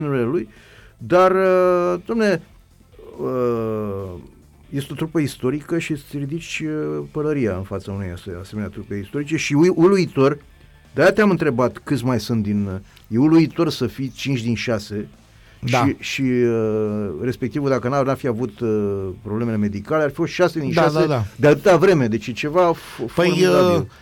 lui, dar, dom'le, este o trupă istorică și îți ridici pălăria în fața unei asemenea trupe istorice și uluitor, de-aia te-am întrebat câți mai sunt e uluitor să fii 5 din 6 și respectivul, dacă n-ar fi avut problemele medicale, ar fi fost 6 din 6 de atâta vreme, deci e ceva formidabil.